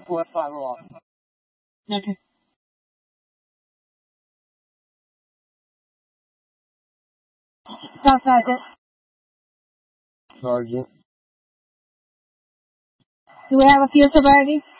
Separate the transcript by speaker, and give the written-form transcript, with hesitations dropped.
Speaker 1: report fire off.
Speaker 2: Okay. Staff Sergeant,
Speaker 3: Sergeant.
Speaker 2: do we have a few survivors?